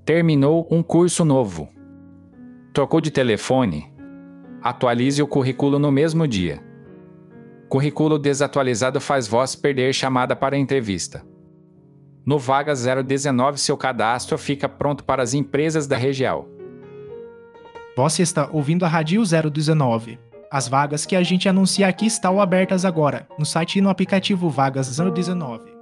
Terminou um curso novo. Trocou de telefone? Atualize o currículo no mesmo dia. Currículo desatualizado faz voz perder chamada para entrevista. No Vagas 019, seu cadastro fica pronto para as empresas da região. Você está ouvindo a Rádio 019. As vagas que a gente anuncia aqui estão abertas agora, no site e no aplicativo Vagas 019.